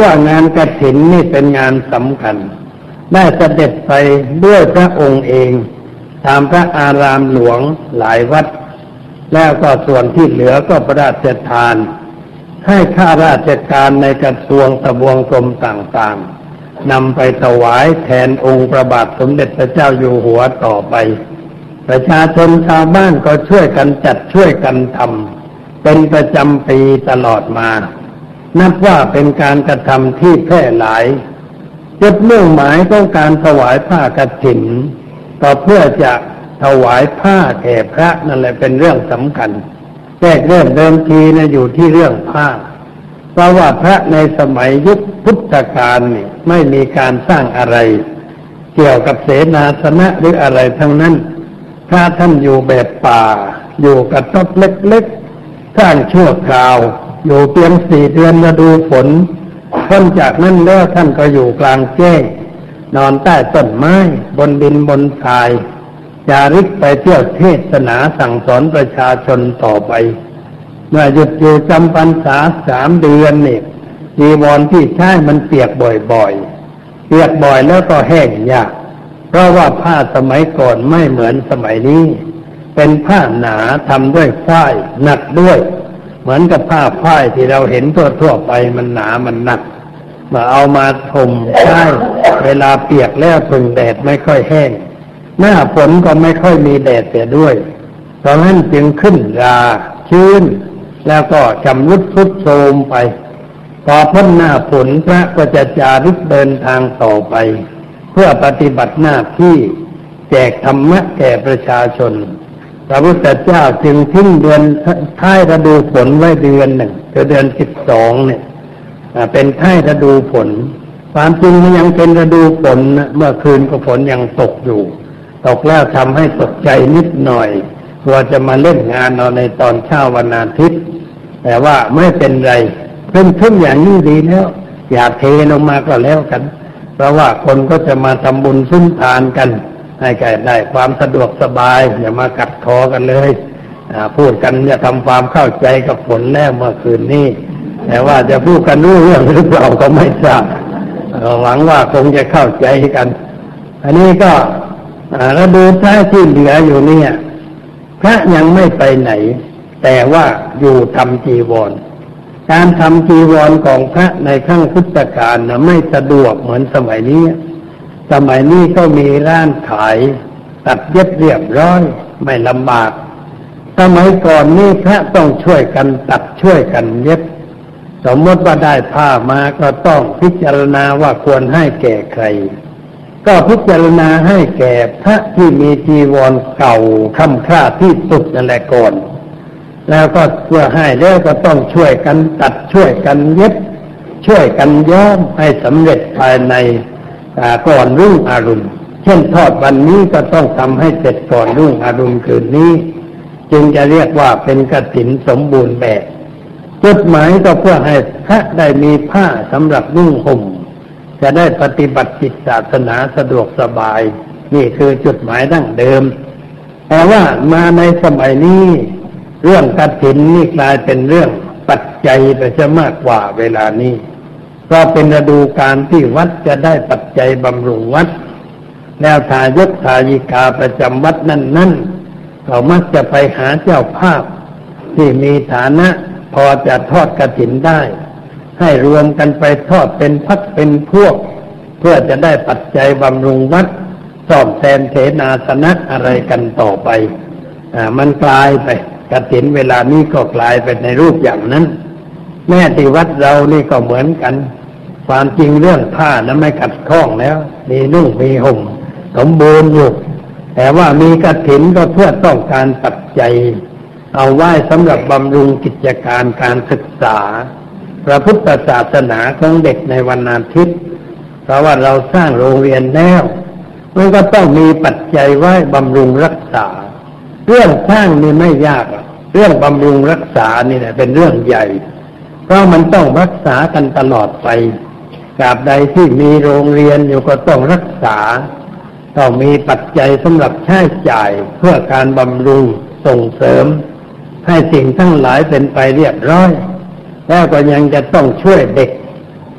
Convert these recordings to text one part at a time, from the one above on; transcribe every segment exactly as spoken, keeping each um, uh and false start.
ว่างานกฐินนี่เป็นงานสำคัญได้เสด็จไปด้วยพระองค์เองตามพระอารามหลวงหลายวัดแล้วก็ส่วนที่เหลือก็พระราชทานให้ข้าราชการในกระทรวงทบวงกรมต่างๆนำไปถวายแทนองค์พระบาทสมเด็จพระเจ้าอยู่หัวต่อไปประชาชนชาวบ้านก็ช่วยกันจัดช่วยกันทำเป็นประจำปีตลอดมานับว่าเป็นการกระทำที่แพร่หลายจุดมุ่งหมายของการถวายผ้ากฐินก็เพื่อจะถวายผ้าแก่พระนั่นแหละเป็นเรื่องสำคัญแรกเริ่มเดิมทีนะอยู่ที่เรื่องผ้าเพราะว่าพระในสมัยยุคพุทธกาลนี่ไม่มีการสร้างอะไรเกี่ยวกับเสนาสนะหรืออะไรทั้งนั้นถ้าท่านอยู่แบบป่าอยู่กระต๊อบเล็กๆสร้างชั่วคราวอยู่เพียงสี่เดือนฤดูฝนพ้นจากนั้นแล้วท่านก็อยู่กลางแจ้งนอนใต้ต้นไม้บนดินบนทรายจาริกไปเที่ยวเทศนาสั่งสอนประชาชนต่อไปเมื่อหยุดอยู่จำพรรษาสามเดือนนี่จีวรที่ใช้มันเปียกบ่อยๆเปียกบ่อยแล้วก็แห้งยากเพราะว่าผ้าสมัยก่อนไม่เหมือนสมัยนี้เป็นผ้าหนาทำด้วยฝ้ายหนักด้วยเหมือนกับผ้าฝ้ายที่เราเห็นทั่วๆไปมันหนามันหนักเมื่อเอามาห่มใช้เวลาเปียกแล้วพึ่งแดดไม่ค่อยแห้งหน้าฝนก็ไม่ค่อยมีแดดเสียด้วยเพราะฉะนั้นจึงขึ้นราชื้นแล้วก็ชำรุดทรุดโทรมไปพอพ้นหน้าฝนพระก็จะจาริกเดินทางต่อไปเพื่อปฏิบัติหน้าที่แจกธรรมะแก่ประชาชนพระพุทธเจ้าจึงทิ้งเดือนท้ายฤดูฝนไว้เดือนหนึ่งคือเดือนสิบสองเนี่ยเป็นท้ายฤดูฝนความจริงมันยังเป็นฤดูฝนนะเมื่อคืนก็ฝนยังตกอยู่ตกแล้วทำให้ตกใจนิดหน่อยกลัวจะมาเล่นงานเราในตอนเช้าวันอาทิตย์แต่ว่าไม่เป็นไรเพิ่มขึ้นอย่างนี้ดีแล้วอยากเทลงมาก็แล้วกันเพราะว่าคนก็จะมาทำบุญสุนทานกันให้แก่ได้ความสะดวกสบายอย่ามากัดคอกันเลยพูดกันจะทำความเข้าใจกับฝนแล้วเมื่อคืนนี้แต่ว่าจะพูดกันรู้เรื่องหรือเปล่าก็ไม่ทราบหวังว่าคงจะเข้าใจกันอันนี้ก็ฤดูท้ายที่เหลืออยู่เนี่ยพระยังไม่ไปไหนแต่ว่าอยู่ทำจีวรการทำจีวรของพระในครั้งพุทธกาลนะไม่สะดวกเหมือนสมัยนี้สมัยนี้ก็มีร้านขายตัดเย็บเรียบร้อยไม่ลำบากสมัยก่อนนี่พระต้องช่วยกันตัดช่วยกันเย็บสมมติว่าได้ผ้ามาก็ต้องพิจารณาว่าควรให้แก่ใครก็พิจารณาให้แก่พระที่มีจีวรเก่าค่ำคร่าที่สุดนั่นแหละก่อนแล้วก็เพื่อให้แล้วก็ต้องช่วยกันตัดช่วยกันเย็บช่วยกันย้อมให้สำเร็จภายในก่อนรุ่งอรุณเช่นทอดวันนี้ก็ต้องทำให้เสร็จก่อนรุ่งอรุณคืนนี้จึงจะเรียกว่าเป็นกฐินสมบูรณ์แบบจุดหมายก็เพื่อให้พระได้มีผ้าสำหรับนุ่งห่มจะได้ปฏิบัติจิตศาสนาสะดวกสบายนี่คือจุดหมายดั้งเดิมแต่ว่ามาในสมัยนี้เรื่องกฐินนี่กลายเป็นเรื่องปัจจัยไปซะมากกว่าเวลานี้ก็เป็นฤดูกาลที่วัดจะได้ปัจจัยบำรุงวัดแล้วทายกทายิกาประจำวัดนั่นๆเขามักจะไปหาเจ้าภาพที่มีฐานะพอจะทอดกฐินได้ให้รวมกันไปทอดเป็นพักเป็นพวกเพื่อจะได้ปัจจัยบำรุงวัดซ่อมแซมเสนาสนะอะไรกันต่อไปอ่ามันกลายไปกฐินเวลานี้ก็กลายไปในรูปอย่างนั้นแม่ที่วัดเรานี่ก็เหมือนกันความจริงเรื่องผ้านั้นไม่ขัดข้องแล้วมีนุ่งมีห่มสมบูรณ์อยู่แต่ว่ามีกฐินก็เพื่อต้องการปัจจัยเอาไว้สำหรับบำรุงกิจการการศึกษาพระพุทธศาสนาของเด็กในวันอาทิตย์เพราะว่าเราสร้างโรงเรียนแล้วมันก็ต้องมีปัจจัยไว้บำรุงรักษาเรื่องสร้างนี่ไม่ยากเรื่องบำรุงรักษานี่แหละเป็นเรื่องใหญ่เพราะมันต้องรักษากันตลอดไปตราบใดที่มีโรงเรียนอยู่ก็ต้องรักษาต้องมีปัจจัยสำหรับใช้จ่ายเพื่อการบำรุงส่งเสริมให้สิ่งทั้งหลายเป็นไปเรียบร้อยแล้วก็ยังจะต้องช่วยเด็ก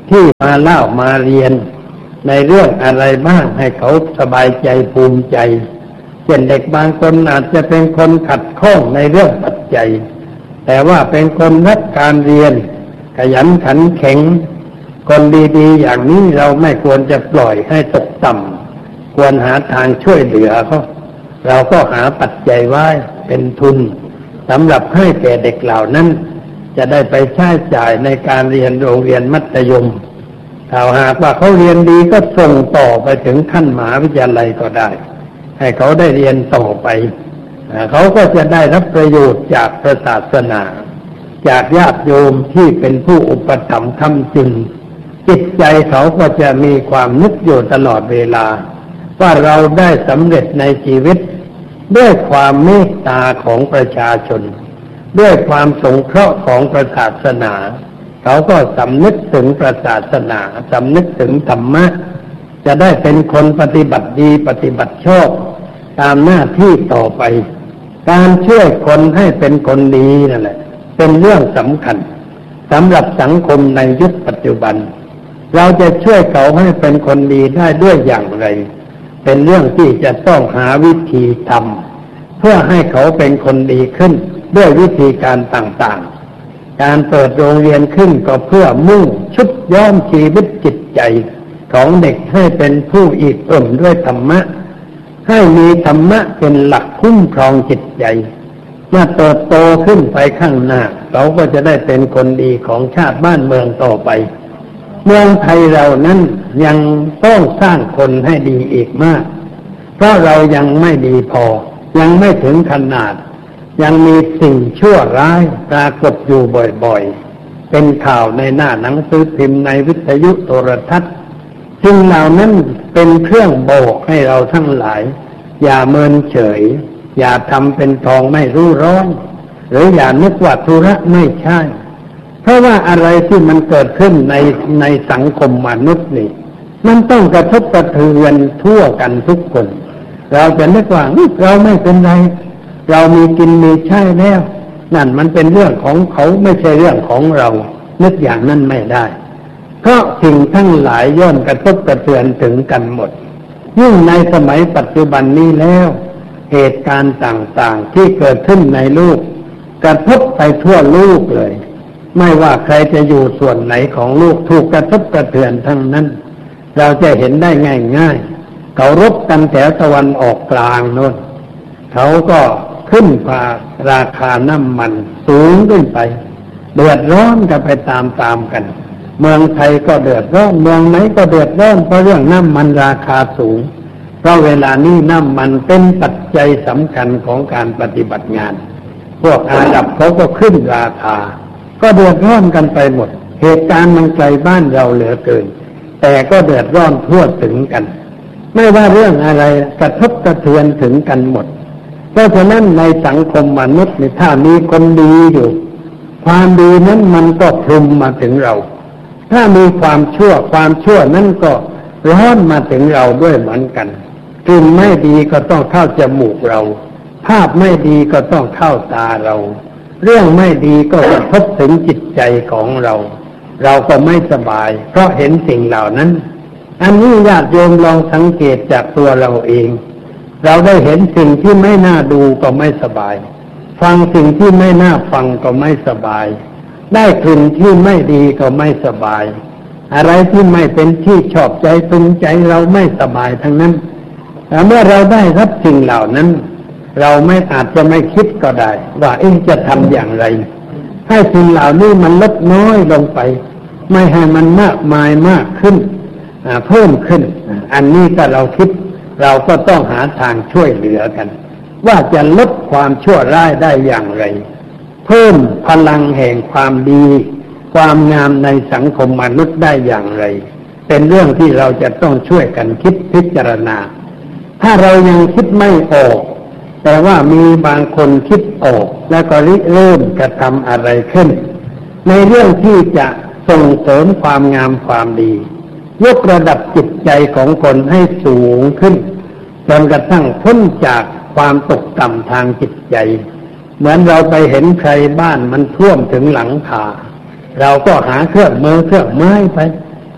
ที่มาเล่ามาเรียนในเรื่องอะไรบ้างให้เขาสบายใจภูมิใจเช่นเด็กบางคนอาจจะเป็นคนขัดข้องในเรื่องปัจจัยแต่ว่าเป็นคนรักการเรียนขยันขันแข็งคนดีๆอย่างนี้เราไม่ควรจะปล่อยให้ตกต่ำควรหาทางช่วยเหลือเขาเราก็หาปัจจัยไว้เป็นทุนสำหรับให้แก่เด็กเหล่านั้นจะได้ไปใช้จ่ายในการเรียนโรงเรียนมัธยมถ้าหากว่าเขาเรียนดีก็ส่งต่อไปถึงขั้นมหาวิทยาลัยก็ได้ให้เขาได้เรียนต่อไปเขาก็จะได้รับประโยชน์จากพระศาสนาจากญาติโยมที่เป็นผู้อุปถัมภ์ค้ำจุนจิตใจเขาก็จะมีความนึกอยู่ตลอดเวลาว่าเราได้สำเร็จในชีวิตด้วยความเมตตาของประชาชนด้วยความสงเคราะห์ของพระศาสนาเขาก็สำนึกถึงพระศาสนาสำนึกถึงธรรมะจะได้เป็นคนปฏิบัติดีปฏิบัติชอบตามหน้าที่ต่อไปการช่วยคนให้เป็นคนดีนั่นแหละเป็นเรื่องสำคัญสำหรับสังคมในยุคปัจจุบันเราจะช่วยเขาให้เป็นคนดีได้ด้วยอย่างไรเป็นเรื่องที่จะต้องหาวิธีทำเพื่อให้เขาเป็นคนดีขึ้นด้วยวิธีการต่างๆการเปิดโรงเรียนขึ้นก็เพื่อมุ่งชุบย้อมชีวิตจิตใจของเด็กให้เป็นผู้อิ่มเอิบด้วยธรรมะให้มีธรรมะเป็นหลักคุ้มครองจิตใจเมื่อเติบโตขึ้นไปข้างหน้าเขาก็จะได้เป็นคนดีของชาติบ้านเมืองต่อไปเมืองไทยเรานั้นยังต้องสร้างคนให้ดีอีกมากเพราะเรายังไม่ดีพอยังไม่ถึงขนาดยังมีสิ่งชั่วร้ายปรากฏอยู่บ่อยๆเป็นข่าวในหน้าหนังสือพิมพ์ในวิทยุโทรทัศน์สิ่งเหล่านั้นเป็นเครื่องบอกให้เราทั้งหลายอย่าเมินเฉยอย่าทำเป็นทองไม่รู้ร้อนหรืออย่านึกว่าธุระไม่ใช่เพราะว่าอะไรที่มันเกิดขึ้นในในสังคมมนุษย์นี่มันต้องกระทบกระเทือนทั่วกันทุกคนเราจะนึกว่าเราไม่เป็นไรเรามีกินมีใช้แล้วนั่นมันเป็นเรื่องของเขาไม่ใช่เรื่องของเรานึกอย่างนั้นไม่ได้เพราะสิ่งทั้งหลายย่อมกระทบกระเทือนถึงกันหมดยิ่งในสมัยปัจจุบันนี้แล้วเหตุการณ์ต่างๆที่เกิดขึ้นในโลกกระทบไปทั่วโลกเลยไม่ว่าใครจะอยู่ส่วนไหนของโลกถูกกระทบกระเทือนทั้งนั้นเราจะเห็นได้ง่ายๆเขารบกันแถวตะวันออกกลางโน่นเขาก็ขึ้นพาราคาน้ำมันสูงขึ้นไปเดือดร้อนกันไปตามๆกันเมืองไทยก็เดือดร้อนเมืองไหนก็เดือดร้อนเพราะเรื่องน้ำมันราคาสูงเพราะเวลานี้น้ำมันเป็นปัจจัยสำคัญของการปฏิบัติงานพวกอาหรับเขาก็ขึ้นราคาก็เดือดร้อนกันไปหมดเหตุการณ์มันไกลบ้านเราเหลือเกินแต่ก็เดือดร้อนทั่วถึงกันไม่ว่าเรื่องอะไรกระทบกระเทือนถึงกันหมดเพราะฉะนั้นในสังคมมนุษย์นี่ถ้ามีคนดีอยู่ความดีนั้นมันก็คลุมมาถึงเราถ้ามีความชั่วความชั่วนั้นก็ร้อนมาถึงเราด้วยเหมือนกันกลิ่นไม่ดีก็ต้องเข้าจมูกเราภาพไม่ดีก็ต้องเข้าตาเราเรื่องไม่ดีก็กระทบถึงจิตใจของเราเราก็ไม่สบายเพราะเห็นสิ่งเหล่านั้นอันนี้ญาติโยมลองสังเกตจากตัวเราเองเราได้เห็นสิ่งที่ไม่น่าดูก็ไม่สบายฟังสิ่งที่ไม่น่าฟังก็ไม่สบายได้กลิ่นที่ไม่ดีก็ไม่สบายอะไรที่ไม่เป็นที่ชอบใจตรงใจเราไม่สบายทั้งนั้นแต่เมื่อเราได้รับสิ่งเหล่านั้นเราไม่อาจจะไม่คิดก็ได้ว่าเอ๊ะจะทำอย่างไรให้สิ่งเหล่านี้มันลดน้อยลงไปไม่ให้มันมากมายมากขึ้นเพิ่มขึ้นอันนี้ถ้าเราคิดเราก็ต้องหาทางช่วยเหลือกันว่าจะลดความชั่วร้ายได้อย่างไรเพิ่มพลังแห่งความดีความงามในสังคมมนุษย์ได้อย่างไรเป็นเรื่องที่เราจะต้องช่วยกันคิดพิจารณาถ้าเรายังคิดไม่ออกแต่ว่ามีบางคนคิดออกแล้วก็ริเริ่มกระทำอะไรขึ้นในเรื่องที่จะส่งเสริมความงามความดียกระดับจิตใจของคนให้สูงขึ้นจนกระทั่งพ้นจากความตกต่ำทางจิตใจเหมือนเราไปเห็นใครบ้านมันท่วมถึงหลังคาเราก็หาเครื่องมือเครื่องไม้ไป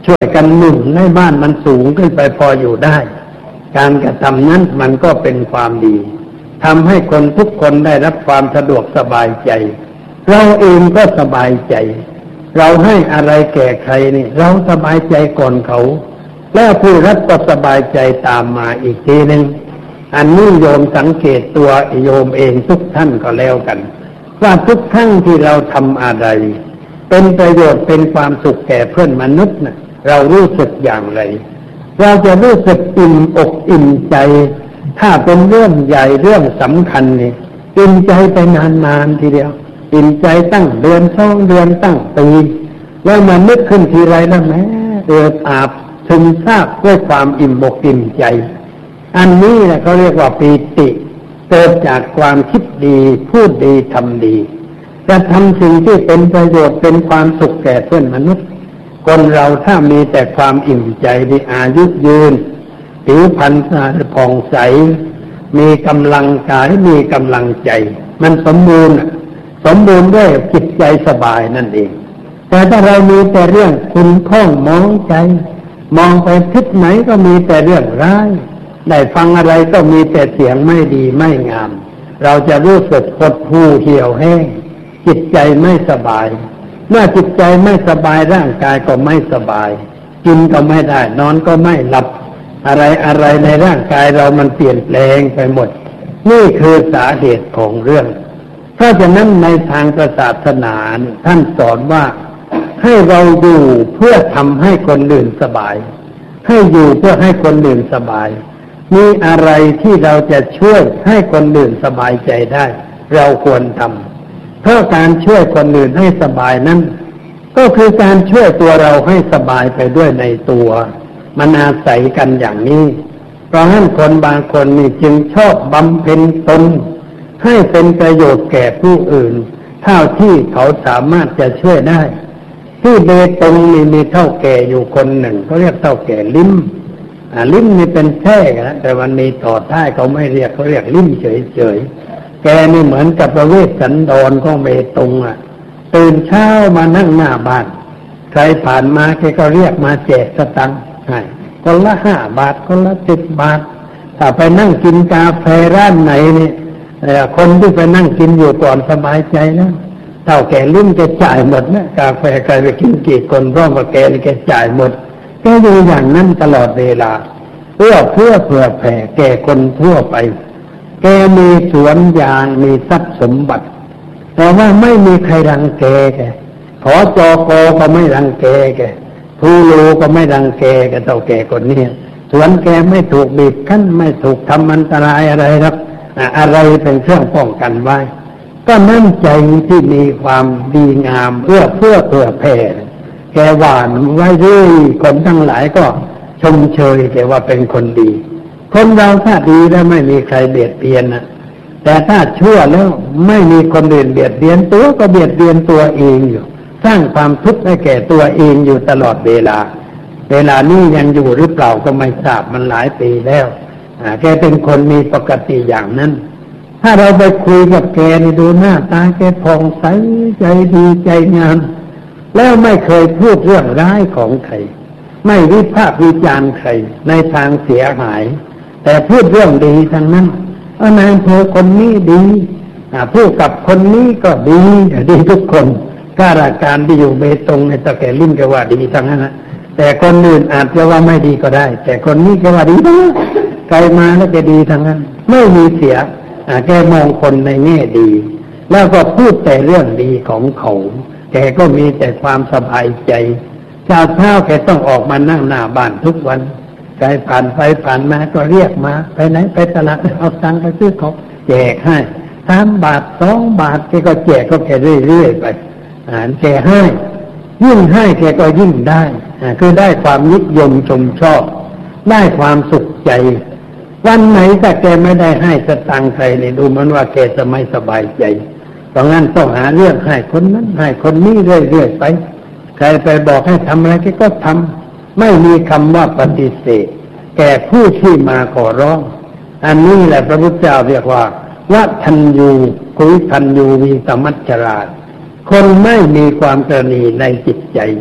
ช่วยกันหนุนให้บ้านมันสูงขึ้นไปพออยู่ได้การกระทำนั้นมันก็เป็นความดีทำให้คนทุกคนได้รับความสะดวกสบายใจเราเองก็สบายใจเราให้อะไรแก่ใครนี่เราสบายใจก่อนเขาแล้วผู้รับก็สบายใจตามมาอีกทีหนึ่งอันนี้โยมสังเกตตัวโยมเองทุกท่านก็แล้วกันว่าทุกครั้งที่เราทำอะไรเป็นประโยชน์เป็นความสุขแก่เพื่อนมนุษย์นะเรารู้สึกอย่างไรเราจะรู้สึกอิ่มอกอิ่มใจถ้าเป็นเรื่องใหญ่เรื่องสำคัญนี่อิ่มใจไปนานๆทีเดียวอิ่มใจตั้งเดือนสองเดือนตั้งปีแล้วมานึกขึ้นทีไรแล้วแม้เอิบอาบซึมซาบด้วยความอิ่มอกอิ่มใจอันนี้แหละเขาเรียกว่าปีติเกิดจากความคิดดีพูดดีทำดีจะทำสิ่งที่เป็นประโยชน์เป็นความสุขแก่เพื่อนมนุษย์คนเราถ้ามีแต่ความอิ่มใจมีอายุยืนผิวพรรณผ่องใสมีกำลังกายมีกำลังใจมันสมบูรณ์สมบูรณ์ด้วยจิตใจสบายนั่นเองแต่ถ้าเรามีแต่เรื่องคุณข้องมองใจมองไปทิศไหนก็มีแต่เรื่องร้ายได้ฟังอะไรก็มีแต่เสียงไม่ดีไม่งามเราจะรู้สึกหดหู่เหี่ยวแห้งจิตใจไม่สบายเมื่อจิตใจไม่สบายร่างกายก็ไม่สบายกินก็ไม่ได้นอนก็ไม่หลับอะไรอะไรในร่างกายเรามันเปลี่ยนแปลงไปหมดนี่คือสาเหตุของเรื่องเพราะฉะนั้นในทางศาสนาท่านสอนว่าให้เราอยู่เพื่อทำให้คนอื่นสบายให้อยู่เพื่อให้คนอื่นสบายมีอะไรที่เราจะช่วยให้คนอื่นสบายใจได้เราควรทำเพราะการช่วยคนอื่นให้สบายนั้นก็คือการช่วยตัวเราให้สบายไปด้วยในตัวมันอาศัยกันอย่างนี้เพราะฉะนั้นคนบางคนนี่จึงชอบบำเพ็ญตนให้เป็นประโยชน์แก่ผู้อื่นเท่าที่เขาสามารถจะช่วยได้ที่เบตงนี่มีเท่าแก่อยู่คนหนึ่งเขาเรียกเท่าแก่ลิ้มอ่าลิ้มนี่เป็นแท้นะแต่มันมีต่อท้ายเขาไม่เรียกเขาเรียกลิ้มเฉยๆแกนี่เหมือนกับประเวศสันดรของเบตงอ่ะตื่นเช้ามานั่งหน้าบ้านใครผ่านมาแกก็เรียกมาแจกสตังค์ให้คนละห้าบาทคนละสิบบาทถ้าไปนั่งกินกาแฟร้านไหนนี่คนที่ไปนั่งกินอยู่ก่อนสบายใจนะเท่าแก่ลิ้มแกจ่ายหมดนะกาแฟใครไปกินกี่คนร่วมกับแกนี่แกจ่ายหมดแกอยู่อย่างนั้นตลอดเวลาเพื่อเพื่อเผื่อแผ่แก่คนทั่วไปแกมีสวนยางมีทรัพย์สมบัติแต่ว่าไม่มีใครรังแกแกขอจกก็ไม่รังแกแกผู้รู้ก็ไม่รังแกแกเท่าแก่คนนี้สวนแกไม่ถูกบีบคั้นไม่ถูกทำอันตรายอะไรครับอะไรเป็นเครื่องป้องกันไว้ก็มั่นใจที่มีความดีงามเพื่อเพื่อเผื่อแผ่แกหวานไว้ด้วยคนทั้งหลายก็ชมเชยแกว่าเป็นคนดีคนเราถ้าดีแล้วไม่มีใครเบียดเบียนนะแต่ถ้าชั่วแล้วไม่มีคนอื่นเบียดเบียนตัวก็เบียดเบียนตัวเองอยู่สร้างความทุกข์ให้แก่ตัวเองอยู่ตลอดเวลาเวลานี้ยังอยู่หรือเปล่าก็ไม่ทราบมันหลายปีแล้วแกเป็นคนมีปกติอย่างนั้นถ้าเราไปคุยกับแกนี่ดูหน้าตาแกผ่องใสใจดีใจงามแล้วไม่เคยพูดเรื่องร้ายของใครไม่วิพากษ์วิจารณ์ใครในทางเสียหายแต่พูดเรื่องดีทั้งนั้นนายอำเภอคนนี้ดีพูดกับคนนี้ก็ดีดีทุกคนข้าราชการที่อยู่เบตงในตะแก่ลิ้มก็ว่าดีทั้งนั้นนะแต่คนอื่นอาจจะว่าไม่ดีก็ได้แต่คนนี้ก็ว่าดีนะใครมาแล้วจะดีทั้งนั้นไม่มีเสียแกมองคนในแง่ดีแล้วก็พูดแต่เรื่องดีของเขาแกก็มีแต่ความสบายใจเช้าเช้าแกต้องออกมานั่งหน้าบ้านทุกวันใครผ่านไปผ่านมาก็เรียกมาไปไหนไปตลาดเอาตังค์ไปซื้อของแจกให้สามบาทสองบาทแกก็แจกก็แกเรื่อยๆไปอ่านแกให้ยิ่งให้แกก็ยิ่งได้คือได้ความนิยมชมชอบได้ความสุขใจวันไหนถ้าแกไม่ได้ให้สตังค์ใครนี่ดูมันว่าแกจะไม่สบายใจเพราะงั้นต้องหาเรื่องให้คนนั้นให้คนนี้เรื่อยๆไปใครไปบอกให้ทำอะไรแกก็ทำไม่มีคำว่าปฏิเสธแก่ผู้ที่มาขอร้องอันนี้แหละพระพุทธเจ้าเรียกว่าวัฏัญญูคุยทัญญูวีสมัจฉราคนไม่มีความตระหนี่ในจิตใจ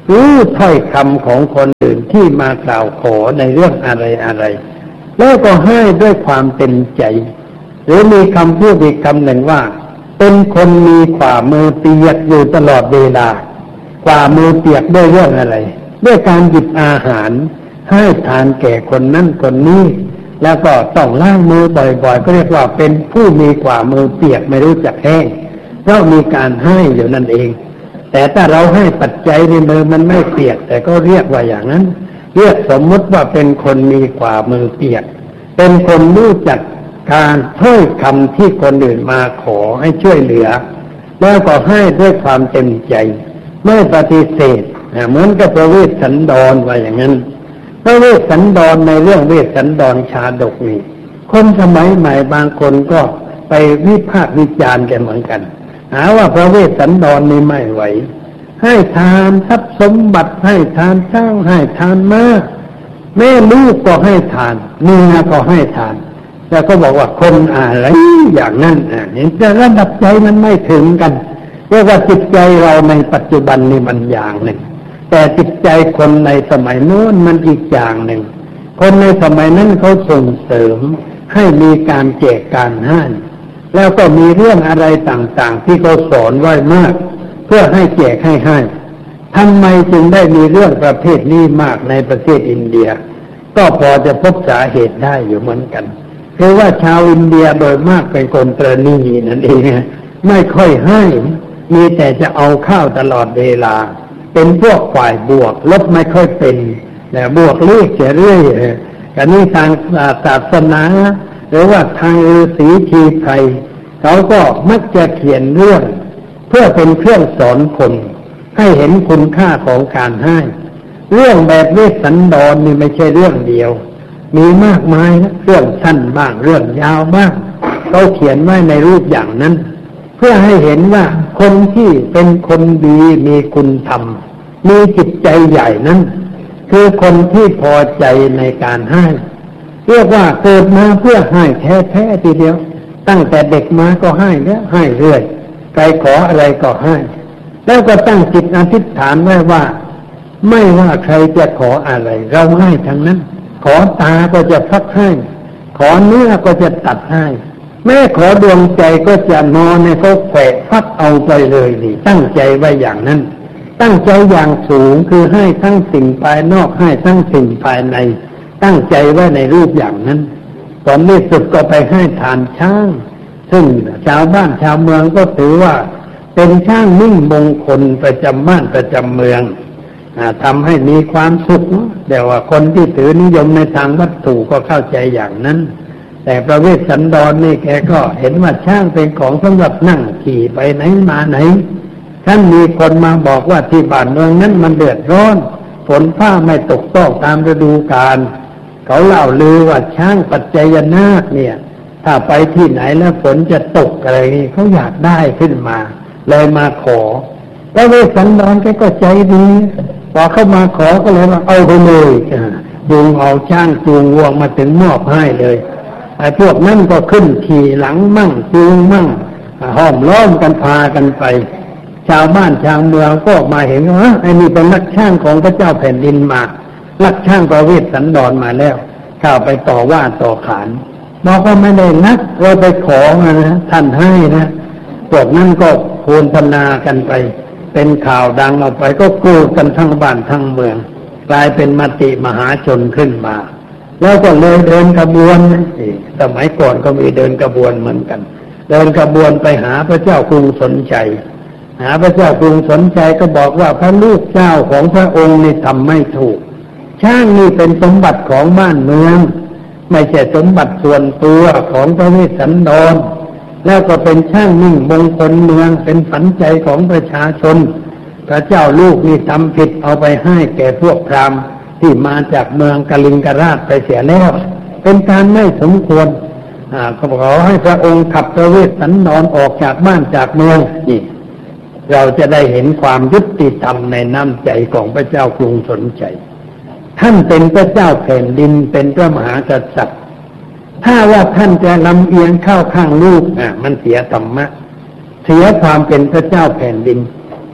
รู้ถ้อยคำของคนอื่นที่มากล่าวขอในเรื่องอะไรอะไรแล้วก็ให้ด้วยความเต็มใจหรือมีคำพูดอีกคำหนึ่งว่าเป็นคนมีฝ่ามือเปียกอยู่ตลอดเวลาฝ่ามือเปียกด้วยเรื่องอะไรด้วยการหยิบอาหารให้ทานแก่คนนั้นคนนี้แล้วก็ต้องล้างมือบ่อยๆก็เรียกว่าเป็นผู้มีฝ่ามือเปียกไม่รู้จักแห้งเพราะมีการให้อยู่นั่นเองแต่ถ้าเราให้ปัจจัยในมือมันไม่เปียกแต่ก็เรียกว่าอย่างนั้นเรียกสมมุติว่าเป็นคนมีฝ่ามือเปียกเป็นคนรู้จักการถ้อยคำที่คนอื่นมาขอให้ช่วยเหลือแล้วก็ให้ด้วยความเต็มใจไม่ปฏิเสธเหมือนกับพระเวสสันดรว่าอย่างนั้นพระเวสสันดรในเรื่องเวสสันดรชาดกนี่คนสมัยใหม่บางคนก็ไปวิพากษ์วิจารณ์กันเหมือนกันหาว่าพระเวสสันดรนี่ไม่ไหวให้ทานทรัพย์สมบัติให้ทานช้างให้ทานม้าแม่ลูกก็ให้ทานเมียก็ให้ทานแล้วก็บอกว่าคนอะไรอย่างนั้นอ่ะเห็นแต่ระดับใจมันไม่ถึงกันเรียกว่าจิตใจเราในปัจจุบันนี่มันอย่างหนึ่งแต่จิตใจคนในสมัยโน้นมันอีกอย่างหนึ่งคนในสมัยนั้นเขาส่งเสริมให้มีการแจกการให้แล้วก็มีเรื่องอะไรต่างๆที่เขาสอนไว้มากเพื่อให้แจกให้ให้ทำไมจึงได้มีเรื่องประเภทนี้มากในประเทศอินเดียก็พอจะพบสาเหตุได้อยู่เหมือนกันคือว่าชาวอินเดียโดยมากเป็นคนตระหนี่นั่นเองไม่ค่อยให้มีแต่จะเอาข้าวตลอดเวลาเป็นพวกฝ่ายบวกลบไม่ค่อยเป็นแต่บวกเลขเรื่อยๆกันนี้ทางศาสนาหรือว่าทางฤาษีชีไพรเขาก็มักจะเขียนเรื่องเพื่อเป็นเครื่องสอนคนให้เห็นคุณค่าของการให้เรื่องแบบเวสสันดรนี่ไม่ใช่เรื่องเดียวมีมากมายนะเรื่องสั้นบ้างเรื่องยาวบ้างเขาเขียนไว้ในรูปอย่างนั้นเพื่อให้เห็นว่าคนที่เป็นคนดีมีคุณธรรมมีจิตใจใหญ่นั้นคือคนที่พอใจในการให้เรียกว่าเกิดมาเพื่อให้แท้ๆทีเดียวตั้งแต่เด็กมาก็ให้แล้วให้เรื่อยใครขออะไรก็ให้แล้วก็ตั้งจิตอธิษฐานไว้ว่าไม่ว่าใครจะขออะไรเราให้ทั้งนั้นขอตาก็จะพักให้ขอเนื้อก็จะตัดให้แม้ขอดวงใจก็จะนอนในเขาแขวะพักเอาไปเลยนี่ตั้งใจไว้อย่างนั้นตั้งใจอย่างสูงคือให้ทั้งสิ่งภายนอกให้ทั้งสิ่งภายในตั้งใจไว้ในรูปอย่างนั้นตอนนี้สุดก็ไปให้ทานช้างซึ่งชาวบ้านชาวเมืองก็ถือว่าเป็นช้างมิ่งมงคลประจำบ้านประจำเมืองทำให้มีความสุขแต่ว่าคนที่ถือนิยมในทางวัตถุก็เข้าใจอย่างนั้นแต่พระเวสสันดรนี่แกก็เห็นว่าช้างเป็นของสำหรับนั่งขี่ไปไหนมาไหนท่านมีคนมาบอกว่าที่บ้านเมืองนั้นมันเดือดร้อนฝนฟ้าไม่ตกต้องตามฤดูกาลเขาเล่าลือว่าช้างปัจจยนาคเนี่ยถ้าไปที่ไหนแล้วฝนจะตกอะไรนี่เขาอยากได้ขึ้นมาเลยมาขอพระเวสสันดรแกก็ใจดีพอเข้ามาขอก็เลยว่าเอาไปเลยจูงเอาช้างจูงวัวมาถึงมอบให้เลยไอ้พวกนั้นก็ขึ้นขี่หลังมั่งจูงมั่งห้อมล้อมกันพากันไปชาวบ้านชาวเมืองก็มาเห็นว่าไอ้นี่เป็นนักช่างของพระเจ้าแผ่นดินมาลักช่างพระเวสสันดรมาแล้วเข้าไปต่อว่าต่อขานบอกว่าไม่ได้นักเราไปขอนะท่านให้นะพวกนั้นก็โฆษณากันไปเป็นข่าวดังออกไปก็กรูกันทั้งบ้านทั้งเมืองกลายเป็นมติมหาชนขึ้นมาแล้วก็เลยเดินขบวนสมัยก่อนก็มีเดินขบวนเหมือนกันเดินขบวนไปหาพระเจ้ากรุงสนชัยหาพระเจ้ากรุงสนชัยก็บอกว่าพระลูกเจ้าของพระองค์นี่ทำไม่ถูกช้างนี่เป็นสมบัติของบ้านเมืองไม่ใช่สมบัติส่วนตัวของพระเวสสันดรแล้วก็เป็นช่างมิ่งมงคลเมืองเป็นฝันใจของประชาชนพระเจ้าลูกนี่ทำผิดเอาไปให้แก่พวกพราหมณ์ที่มาจากเมืองกลิงกราชไปเสียแล้วเป็นการไม่สมควรอ่าขอให้พระองค์ขับพระเวสสันดรออกจากบ้านจากเมืองนี่เราจะได้เห็นความยุติธรรมในน้ำใจของพระเจ้ากรุงสนชัยท่านเป็นพระเจ้าแผ่นดินเป็นพระมหากษัตริย์ถ้าว่าท่านจะลำเอียงเข้าข้างลูกอ่ะมันเสียธรรมะเสียความเป็นพระเจ้าแผ่นดิน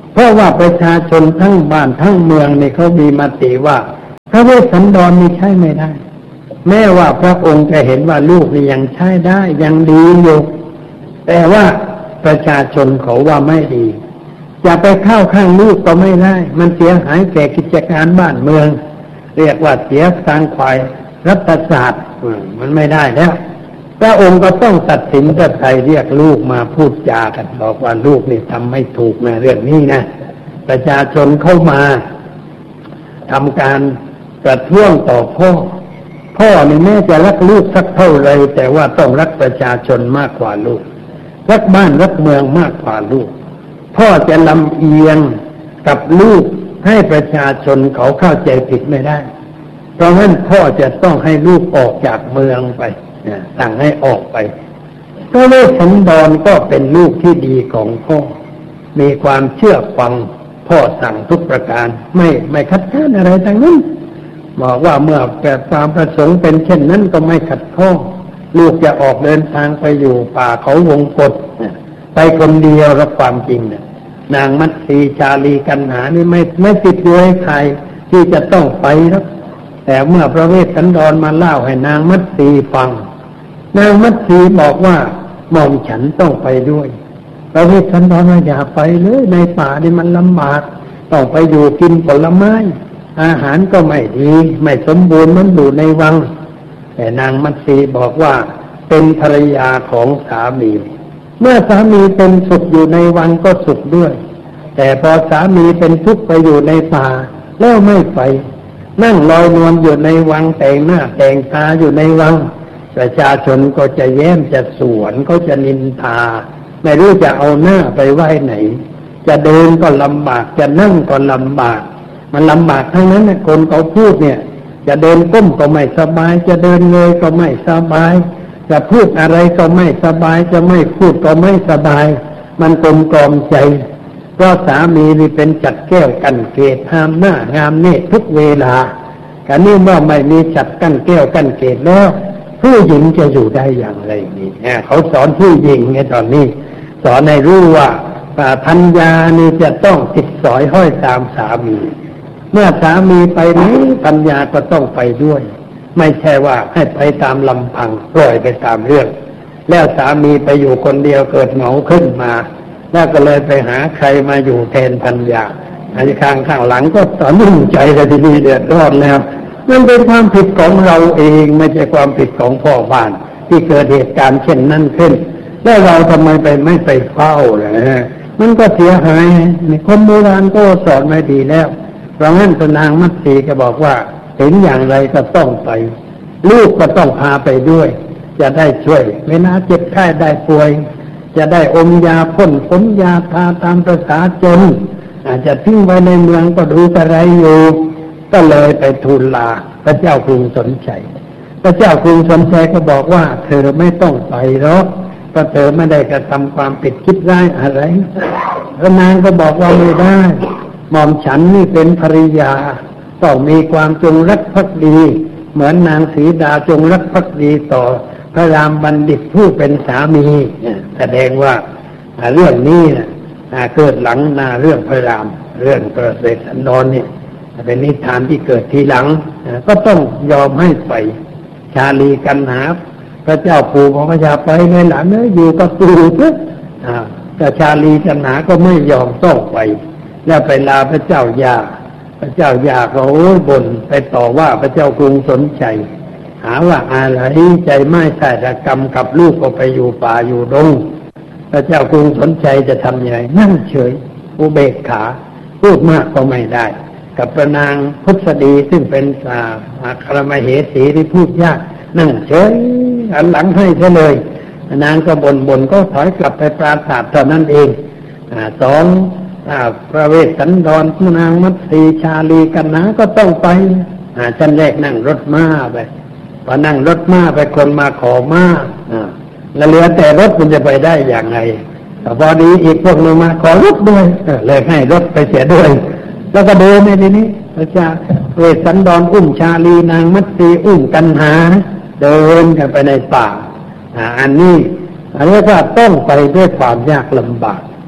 เพราะว่าประชาชนทั้งบ้านทั้งเมืองนี่เขามีมติว่าพระเวสสันดรนี่ใช้ไม่ได้แม้ว่าพระองค์จะเห็นว่าลูกนี่ยังใช้ได้ยังดีอยู่แต่ว่าประชาชนเขาว่าไม่ดีอย่าไปเข้าข้างลูกก็ไม่ได้มันเสียหายแก่กิจการบ้านเมืองเรียกว่าเสียทางฝ่ายรัฐศาสตร์มันไม่ได้แล้วพระองค์ก็ต้องตัดสินถ้าใครเรียกลูกมาพูดจากันบอกว่าลูกนี่ทำไม่ถูกนะเรื่องนี้นะประชาชนเข้ามาทำการประท้วงต่อพ่อพ่อนี่แม้จะรักลูกสักเท่าไรแต่ว่าต้องรักประชาชนมากกว่าลูกรักบ้านรักเมืองมากกว่าลูกพ่อจะลำเอียงกับลูกให้ประชาชนเขาเข้าใจผิดไม่ได้เพราะฉะนั้นพ่อจะต้องให้ลูกออกจากเมืองไปสั่งให้ออกไปพระเวสสันดรก็เป็นลูกที่ดีของพ่อมีความเชื่อฟังพ่อสั่งทุกประการไม่ไม่คัดค้านอะไรทั้งนั้นบอกว่าเมื่อเกิดความประสงค์เป็นเช่นนั้นก็ไม่ขัดข้องลูกจะออกเดินทางไปอยู่ป่าเขาวงกฏไปคนเดียวรับความจริงเนี่ยนางมัตสีชาลีกันหานี่ไม่ไม่ติดด้วยใครที่จะต้องไปแล้วแต่เมื่อพระเวสสันดรมาเล่าให้นางมัตสีฟังนางมัตสีบอกว่าหม่อมฉันต้องไปด้วยพระเวสสันดรว่าอย่าไปเลยในป่านี่มันลำบากต้องไปอยู่กินผลไม้อาหารก็ไม่ดีไม่สมบูรณ์มันอยู่ในวังแต่นางมัตสีบอกว่าเป็นภรรยาของสามีเมื่อสามีเป็นสุขอยู่ในวังก็สุขด้วยแต่พอสามีเป็นทุกข์ไปอยู่ในป่าแล้วไม่ไปนั่งลอยนวลอยู่ในวังแต่งหน้าแต่งตาอยู่ในวังประชาชนก็จะแย้มจะสวนก็จะนินทาไม่รู้จะเอาหน้าไปไว้ไหนจะเดินก็ลำบากจะนั่งก็ลำบากมันลำบากทั้งนั้นนะคนเขาพูดเนี่ยจะเดินก้มก็ไม่สบายจะเดินเงยก็ไม่สบายจะพูดอะไรก็ไม่สบายจะไม่พูดก็ไม่สบายมันกลมกล่อมใจเพราะสามีนี่เป็นจัดแก้วกันเกศห้ามหน้างามเนตรทุกเวลาการนี้เมื่อไม่มีจัดกั้นแก้วกั้นเกศแล้วผู้หญิงจะอยู่ได้อย่างไรนี่เขาสอนผู้หญิงไงตอนนี้สอนให้รู้ว่าพัญญานี่จะต้องติดสอยห้อยตามสามีเมื่อสามีไปนี้พัญญาก็ต้องไปด้วยไม่ใช่ว่าให้ไปตามลำพังปล่อยไปตามเรื่องแล้วสามีไปอยู่คนเดียวเกิดเหงาขึ้นมาแล้วก็เลยไปหาใครมาอยู่แทนพัญญาอันนี้ข้างข้างหลังก็ตอนนุ่มใจเลยทีนี้เดือดร้อนแล้วมันเป็นความผิดของเราเองไม่ใช่ความผิดของพ่อบ้านที่เกิดเหตุการณ์เช่นนั้นขึ้นแล้วเราทำไมไปไม่ไปเฝ้าล่ะมันก็เสียหายคนโบราณก็สอนไม่ดีแล้วเพราะงั้นนางมัตสีก็บอกว่าเห็นอย่างไรก็ต้องไปลูกก็ต้องพาไปด้วยจะได้ช่วยเวลาเจ็บไข้ได้ป่วยจะได้อมยาพ่นฝนยาทาตามประสาจนอาจจะทิ้งไว้ในเมืองก็ดูกระไรอยู่ก็เลยไปทูลลาพระเจ้ากรุงสนชัยพระเจ้ากรุงสนชัยก็บอกว่าเธอไม่ต้องไปหรอกเพราะเธอไม่ได้กระทำความผิดคิดร้ายอะไรแล้วนางก็บอกว่าไม่ได้หม่อมฉันนี่เป็นภริยาต้องมีความจงรักภักดีเหมือนนางสีดาจงรักภักดีต่อพระรามบัณฑิตผู้เป็นสามีแสดงว่าเรื่องนี้นะเกิดหลังนาเรื่องพระรามเรื่องพระเวสสันดรเนี่ยเป็นนิทานที่เกิดทีหลังก็ต้องยอมให้ไปชาลีกันหาพระเจ้าปู่ของพระยาไปในหลังเนื้ออยู่กับปู่เถอะแต่ชาลีกันหาก็ไม่ยอมต้องไปแล้วไปลาพระเจ้ายาพระเจ้ายาเขาบ่นไปต่อว่าพระเจ้ากรุงสนชัยหาว่าอะไรใจไม่ใส่กรรมกับลูกก็ไปอยู่ป่าอยู่ดงพระเจ้ากรุงสนชัยจะทำยังไงนั่งเฉยอุเบกขาพูดมากก็ไม่ได้กับพระนางพุทธดีซึ่งเป็นสาอัครมเหสีที่พูดยากนั่งเฉยหันหลังให้ซะเลยนางก็บ่นบ่นก็ถอยกลับไปปราศาสตร์เท่านั้นเองสองพระเวสสันดรนางมัตสีชาลีกันนะก็ต้องไปชั้นแรกนั่งรถม้าไปพอนั่งรถม้าไปคนมาขอม้าแล้วเหลือแต่รถมันจะไปได้อย่างไรแต่พอดีอีกพวกนึงมาขอรถด้วยเลยให้รถไปเสียด้วยแล้วก็เดินในทีนี้พระเจ้าเวสสันดรอุ้มชาลีนางมัตสีอุ้มกันหาเดินกันไปในป่าอันนี้เรียกว่าต้องไปด้วยความยากลำบาก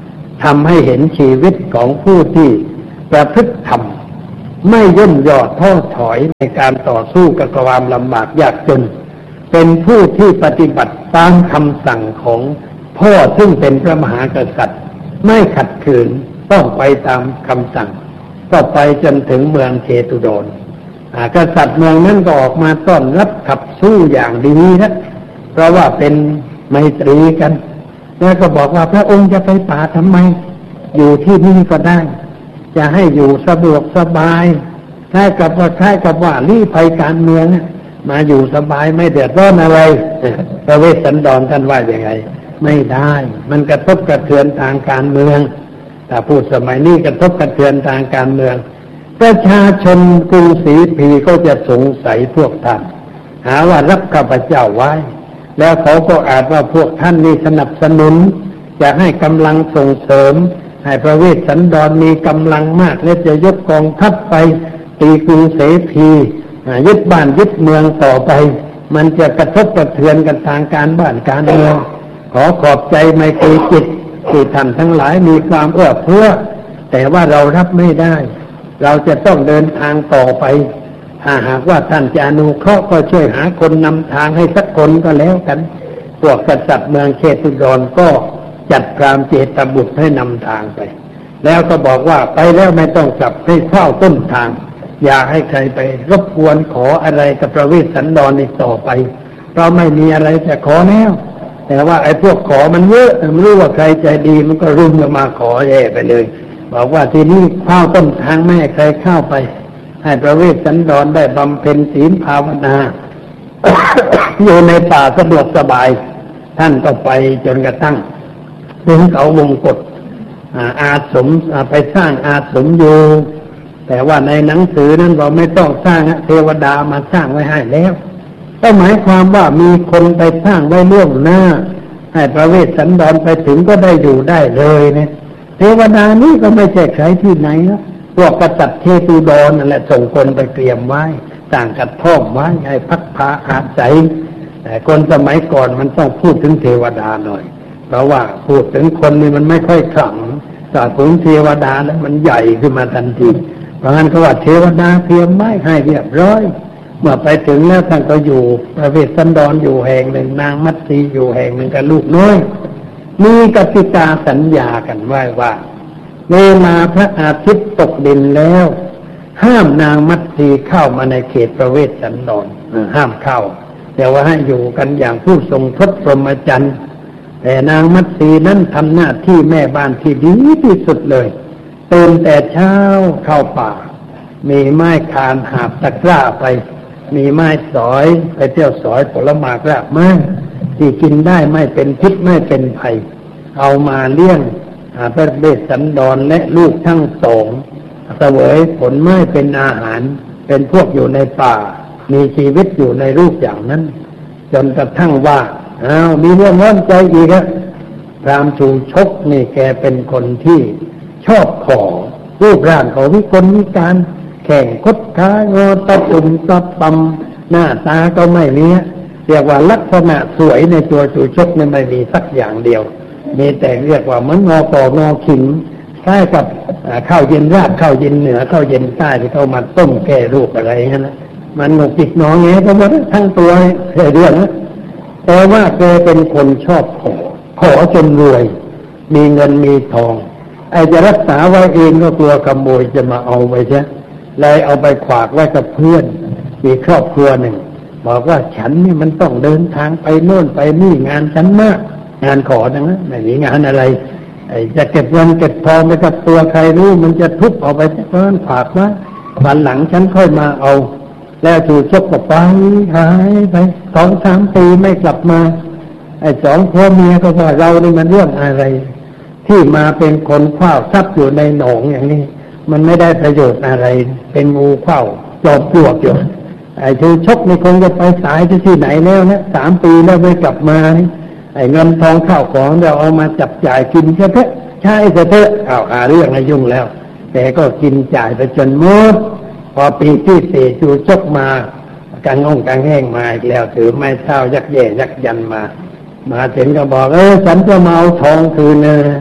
ทำให้เห็นชีวิตของผู้ที่ประพฤติธรรมไม่ย่นย่อท้อถอยในการต่อสู้กับความลำบากยากจนเป็นผู้ที่ปฏิบัติตามคำสั่งของพ่อซึ่งเป็นพระมหากษัตริย์ไม่ขัดขืนต้องไปตามคำสั่งก็ไปจนถึงเมืองเชตุดรกษัตริย์เมืองนั้นก็ออกมาต้อนรับขับสู้อย่างดีนะเพราะว่าเป็นไมตรีกันแล้วก็บอกว่าพระองค์จะไปป่าทำไมอยู่ที่นี่ก็ได้จะให้อยู่สะดวกสบายคล้ายกับว่าคล้ายกับว่าลี้ภัยการเมืองมาอยู่สบายไม่เดือดร้อนอะไรพระเวสสันดรท่านว่าอย่างไงไม่ได้มันกระทบกระเทือนทางการเมืองถ้าพูดสมัยนี้กระทบกระเทือนทางการเมืองประชาชนกรุงศรีพีก็จะสงสัยพวกท่านหาว่ารับข้าพเจ้าไว้แล้วเขาก็อาจว่าพวกท่านนี่สนับสนุนจะให้กำลังส่งเสริมให้พระเวสสันดรมีกำลังมากและจะยกกองทัพไปตีกรุงศรีพียึดบ้านยึดเมืองต่อไปมันจะกระทบกระเทือนกันทางการบ้านการเมืองขอขอบใจไมตรีจิตที่ท่านทั้งหลายมีความเอื้อเฟื้อแต่ว่าเรารับไม่ได้เราจะต้องเดินทางต่อไปถ้าหากว่าท่านจะอนุเคราะห์ก็ช่วยหาคนนำทางให้สักคนก็แล้วกันพวกกษัตริย์เมืองเชตุดรก็จัดพราหมณ์เจตบุตรให้นำทางไปแล้วก็บอกว่าไปแล้วไม่ต้องกลับให้เฝ้าต้นทางอย่าให้ใครไปรบกวนขออะไรกับพระเวสสันดรอีกต่อไปเพราะไม่มีอะไรจะขอแล้วแต่ว่าไอ้พวกขอมันเยอะไม่รู้ว่าใครใจดีมันก็รุมกันมาขอแย่ไปเลยบอกว่าที่นี่เข้าต้นทางไม่ให้ใครเข้าไปให้พระเวสสันดรได้บำเพ็ญศีลภาวนา อยู่ในป่าสะดวกสบายท่านก็ไปจนกระทั่งถึงเขาวงกฏอาสมไปสร้างอาสมอยู่แต่ว่าในหนังสือนั้นเราไม่ต้องสร้างเทวดามาสร้างไว้ให้แล้วก็หมายความว่ามีคนไปสร้างไว้ล่วงหน้าให้พระเวสสันดรไปถึงก็ได้อยู่ได้เลยเนี่ยเทวดานี่ก็ไม่ใช่ใครที่ไหนนะพวกกษัตริย์เชตุดรนั่นแหละส่งคนไปเตรียมไว้สร้างกระท่อมไว้ให้พักพาอาศัยแต่คนสมัยก่อนมันต้องพูดถึงเทวดาหน่อยเพราะว่าพูดถึงคนนี่มันไม่ค่อยขลังแต่ถึงเทวดาแล้วมันใหญ่ขึ้นมาทันทีเพราะงั้นเขาว่าเทวดาเตรียมไว้ให้เรียบร้อยเมื่อไปถึงแล้วท่านก็อยู่พระเวสสันดรอยู่แห่งหนึ่งนางมัตสีอยู่แห่งหนึ่งกับลูกน้อยมีกติกาสัญญากันไว้ว่าเวลาพระอาทิตย์ตกดินแล้วห้ามนางมัตสีเข้ามาในเขตพระเวสสันดรห้ามเข้าแต่ว่าให้อยู่กันอย่างผู้ทรงทศพรหมจรรย์แต่นางมัตสีนั้นทำหน้าที่แม่บ้านที่ดีที่สุดเลยตื่นแต่เช้าเข้าป่ามีไม้คานหาบตะกร้าไปมีไม้สอยไปเที่ยวสอยผลไม้รากไม้ที่กินได้ไม่เป็นพิษไม่เป็นภัยเอามาเลี้ยงพระเวสสันดรและลูกทั้งสองเสวยผลไม้เป็นอาหารเป็นพวกอยู่ในป่ามีชีวิตอยู่ในรูปอย่างนั้นจนกระทั่งว่าอ้าวมีเรื่องร้อนใจอีกครับพราหมณ์ชูชกนี่แกเป็นคนที่ชอบขอรูปร่างของวิกลวิการแข่งคดขางอตะตุ่มตะปำหน้าตาก็ไม่มีเรียกว่าลักษณะสวยในตัวชูชกนี่ไม่มีสักอย่างเดียวมีแต่เรียกว่าเหมือนงอปองอขิงคล้ายกับข้าวเย็นราดข้าวเย็นเหนือข้าวเย็นใต้ที่เขามาต้มแก้รูปอะไรอย่างนั้นมันหนุกจิกหนอแงก็หมดทั้งตัวเรื่องนะแต่ว่าแกเป็นคนชอบขอขอจนรวยมีเงินมีทองไอ้จะรักษาไว้เองก็กลัวขโมยจะมาเอาไปใช่เลยเอาไปขวากไว้กับเพื่อนมีครอบครัวหนึ่งบอกว่าฉันนี่มันต้องเดินทางไปโน่นไปนี่งานฉันมากงานขอนะนะไม่มีงานอะไรไอ้จะเก็บเงินเก็บทองไปกับตัวใครรู้มันจะทุบเอาไปเพราะนั้นฝากไว้วันหลังฉันค่อยมาเอาแล้วจู่ชกก็ไปหายไปสองสามปีไม่กลับมาไอ้สองพ่อเมียก็ว่าเรานี่มันเรื่องอะไรที่มาเป็นคนเฝ้าทรัพย์อยู่ในหนองอย่างนี้มันไม่ได้ประโยชน์อะไรเป็นงูเฝ้าจอบปลวกอยู่ไอ้ชูชกนี่คงจะไปสายที่ที่ไหนแล้วนะสามปีแล้วไม่กลับมานี่ไอ้เงินทองข้าวของเราเอามาจับจ่ายกินเถอะใช่เถอะเอาหาเรื่องให้ยุ่งแล้วแต่ก็กินจ่ายไปจนหมดพอปีที่สี่ชูชกมากังงงกังแห้งมาอีกแล้วถือไม้เท้ายักแย่ยักยันมามาถึงก็บอกเออฉันจะมาเอาทองคืนนะ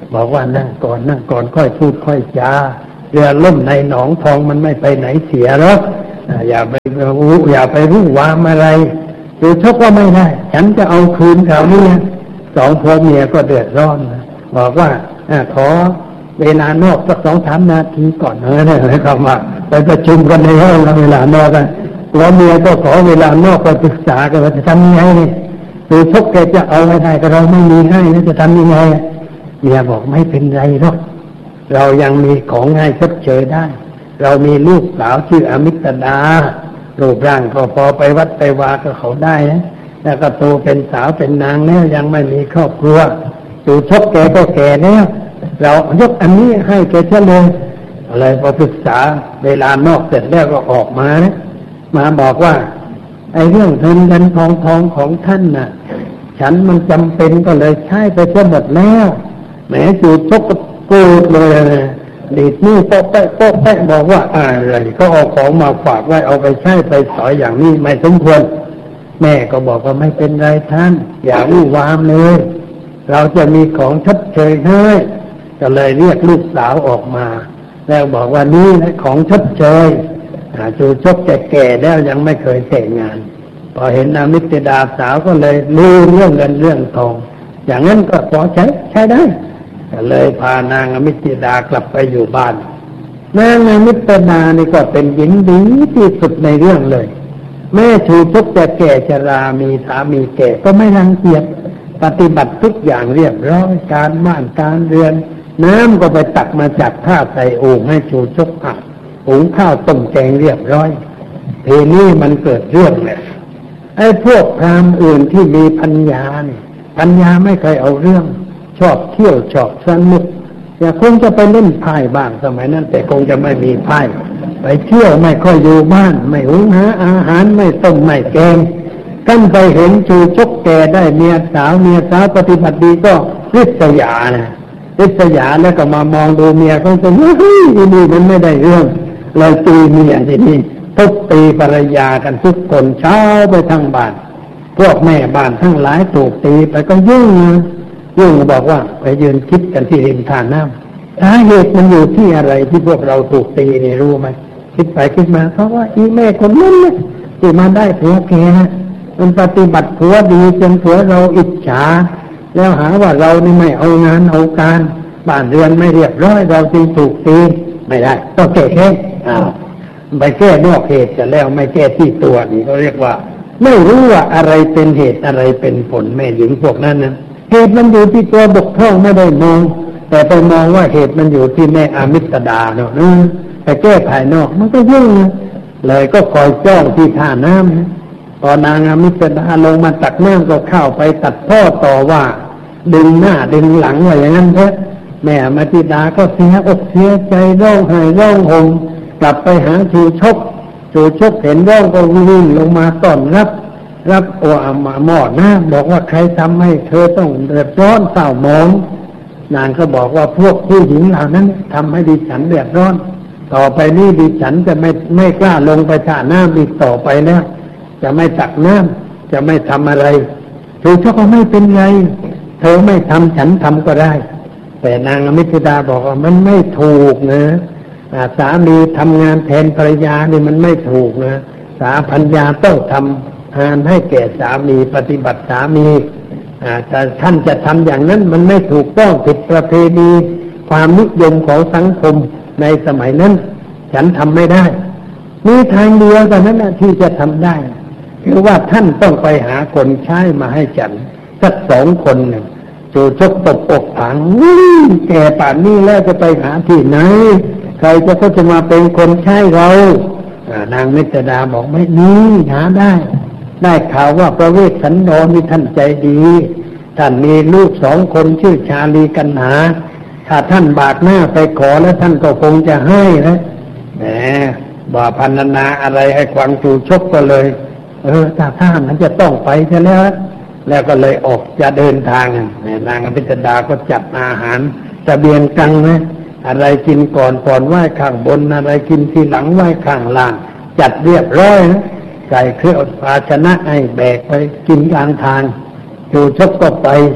บอกว่านั่งก่อนนั่งก่อนค่อยพูดค่อยจาเรือล่มในหนองทองมันไม่ไปไหนเสียหรอกอย่าไปรู้อย่าไปรู้วามอะไรคือชกว่าไม่ได้ฉันจะเอาคืนเขาเนี่ยสองพ่อเมียก็เดือดร้อนบอกว่าขอเวลานอกสักสองสามนาทีก่อนเออเนี่ยเขามาไปประชุมกันในห้องเวลานอกกันพ่อเมียก็ขอเวลานอกไปปรึกษากันว่าจะทำยังไงนี่คือชกแกจะเอาไม่ได้ก็เราไม่มีให้แล้วจะทำยังไงเมียบอกไม่เป็นไรหรอกเรายังมีของให้ชดเชยได้เรามีลูกสาวชื่ออมิตดารูปร่างก็พอไปวัดไปวาก็เขาได้นะแล้วก็โตเป็นสาวเป็นนางแล้วยังไม่มีครอบครัวจู่ชกแกก็แก่แล้วเรายกอันนี้ให้แกเฉลยอะไรพอปรึกษาเวลานอกเสร็จแล้วก็ออกมานะมาบอกว่าไอ้เรื่องเงินเงินทองทองของท่านน่ะฉันมันจำเป็นก็เลยใช้ไปเสียหมดแล้วแหมจู่ชกก็โกรธเลยนะดีดนี่โป๊ะแป๊ะโป๊ะแป๊ะบอกว่าอะไรก็เอาของมาฝากไว้เอาไปใช้ไปสอยอย่างนี้ไม่สมควรแม่ก็บอกว่าไม่เป็นไรท่านอย่าวุ่นวามเลยเราจะมีของชดเชยให้ก็เลยเรียกลูกสาวออกมาแล้วบอกว่านี่นะของชดเชยจู่ชกแก่ๆแล้วยังไม่เคยแต่งงานพอเห็นอมิตดาสาวก็เลยรู้เรื่องเงินเรื่องทองอย่างนั้นก็พอใช้ใช้ได้ก็เลยพานางอมิตดากลับไปอยู่บ้านนางอมิตดานี่ก็เป็นหญิงดีที่สุดในเรื่องเลยแม่ชูชกจะแก่ชรามีสามีแก่ก็ไม่รังเกียจปฏิบัติทุกอย่างเรียบร้อยการบ้านการเรือนน้ำก็ไปตักมาจากท่าใส่โอ่งให้ชูชกอาบหุงข้าวต้มแกงเรียบร้อยทีนี้มันเกิดเรื่องเลยไอ้พวกพราหมณ์อื่นที่มีปัญญาเนี่ยปัญญาไม่เคยเอาเรื่องชอบเที่ยวชอบสนุกอย่าคงจะไปเล่นไพ่บ้างสมัยนั้นแต่คงจะไม่มีไพ่ไปเที่ยวไม่ค่อยอยู่บ้านไม่หุงหาอาหารไม่ต้มไม่แกงกันไปเห็นชูชกแก่ได้เมียสาวเมียสาวปฏิบัติดีก็ริษยานะริษยาแล้วก็มามองดูเมียเขาจะเฮ้ยนี่มันไม่ได้เรื่องเลยตีเมียทีนี้ทุบตีภรรยากันทุกคนเช้าไปทั้งบ้านพวกแม่บ้านทั้งหลายถูกตีไปก็ยุ่งยุ่งบอกว่าไปยืนคิดกันที่ริมท่าน้ำสาเหตุมันอยู่ที่อะไรที่พวกเราถูกตีนี่รู้ไหมคิดไปคิดมาเพราะว่าอีแม่คนนั้นเนี่ยที่มาได้ผัวแกมันปฏิบัติผัวดีจนผัวเราอิจฉาแล้วหาว่าเรานี่ไม่เอางานเอาการบ้านเรือนไม่เรียบร้อยเราจึงถูกตีไม่ได้ต้องแก้แค่อ้าวไปแก้นอกเหตุจะแล้วไม่แก้ที่ตัวนี่เขาเรียกว่าไม่รู้ว่าอะไรเป็นเหตุอะไรเป็นผลแม่หญิงพวกนั้นนะเหตุมันอยู่ที่ตัวบกพร่องไม่ได้มองแต่ไปมองว่าเหตุมันอยู่ที่แม่อามิตดาเนาะไปแก้ภายนอกมันก็ยุ่งเลยก็คอยจ้องที่ท่าน้ำตอนนางอามิตดาลงมาตักน้ำก็เข้าไปตัดพ่อต่อว่าดึงหน้าดึงหลังว่าอย่างนั้นเถอะแม่อามิตดาก็เสียอกเสียใจร้องไห้ร้องห่มกลับไปหาชูชกชูชกเห็นร้องก็วิ่งลงมาต้อนรับรับโอ้อามาหมอดนะบอกว่าใครทำให้เธอต้องเดือดร้อนเศร้าหมองนางก็บอกว่าพวกผู้หญิงเหล่านั้นทำให้ดิฉันเดือดร้อนต่อไปนี้ดิฉันจะไม่ไม่กล้าลงไปท่าน้ำอีกต่อไปแล้วจะไม่ตักน้ำจะไม่ทำอะไรเธอก็ไม่เป็นไรเธอไม่ทำฉันทำก็ได้แต่นางอมิตดาบอกว่ามันไม่ถูกนะสามีทำงานแทนภรรยานี่มันไม่ถูกนะสาพัญญาต้องทำงานให้แก่สามีปฏิบัติสามีแต่ท่านจะทำอย่างนั้นมันไม่ถูกต้องผิดประเพณีความนิยมของสังคมในสมัยนั้นฉันทำไม่ได้มีทางเดียวแต่นั้นนะที่จะทำได้คือว่าท่านต้องไปหาคนใช้มาให้ฉันสักสองคนหนึ่งจูชกตบอกถังแก่ป่านนี้แล้วจะไปหาที่ไหนใครจะก็จะมาเป็นคนใช้เรานางมิตรดาบอกไม่นี่หาได้ได้ข่าวว่าพระเวสสันดรมีท่านใจดีท่านมีลูกสองคนชื่อชาลีกันหาถ้าท่านบากหน้าไปขอแล้วท่านก็คงจะให้นะแหมบ่าพันนาอะไรให้ควังจูชกก็เลยเออถ้าท่านนั้นจะต้องไปใช่แล้วแล้วก็เลยออกจะเดินทางนางอภิชฎาก็จัดอาหารเสบียงกังนะอะไรกินก่อนก่อนไหว้ข้างบนอะไรกินทีหลังไหว้ข้างล่างจัดเรียบร้อยนะใส่เครื่องภาชนะให้แบกไปกินกลางทางจูชกก็ไป